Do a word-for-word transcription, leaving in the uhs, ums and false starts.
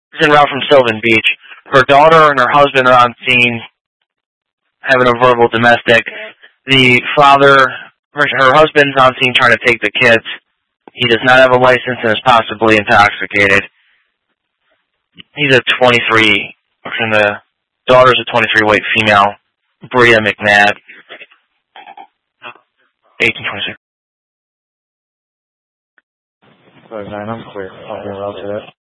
en route from Sylvan Beach. Her daughter and her husband are on scene having a verbal domestic. The father, her, her husband's on scene trying to take the kids. He does not have a license and is possibly intoxicated. He's a twenty-three, and the daughter's a twenty-three white female, Bria McNabb, eighteen twenty-six. Sorry, nine, I'm clear. I'll be around to that.